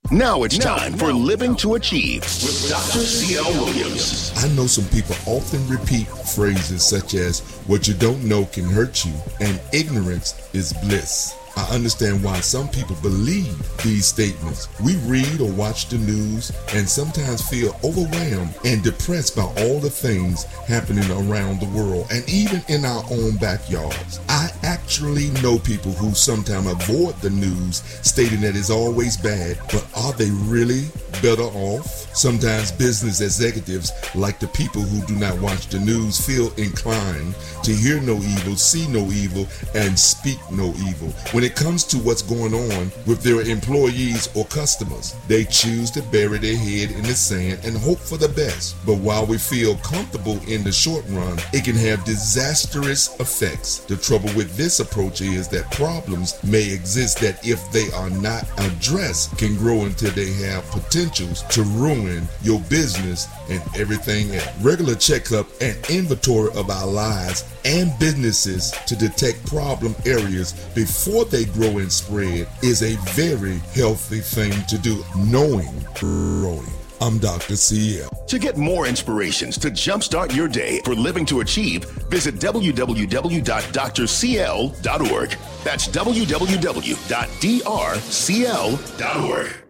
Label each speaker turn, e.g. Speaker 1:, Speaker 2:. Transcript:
Speaker 1: Now it's time for Living to Achieve with Dr. C.L. Williams.
Speaker 2: I know some people often repeat phrases such as, what you don't know can hurt you, and ignorance is bliss. I understand why some people believe these statements. We read or watch the news and sometimes feel overwhelmed and depressed by all the things happening around the world and even in our own backyards. I actually know people who sometimes avoid the news, stating that it's always bad, but are they really better off? Sometimes business executives, like the people who do not watch the news, feel inclined to hear no evil, see no evil, and speak no evil. When it comes to what's going on with their employees or customers, they choose to bury their head in the sand and hope for the best. But while we feel comfortable in the short run, it can have disastrous effects. The trouble with this approach is that problems may exist that, if they are not addressed, can grow until they have potentials to ruin your business and everything else. Regular checkup and inventory of our lives and businesses to detect problem areas before they grow and spread is a very healthy thing to do. Knowing growing. I'm Dr. CL.
Speaker 1: To get more inspirations to jumpstart your day for Living to Achieve, visit www.drcl.org. That's www.drcl.org.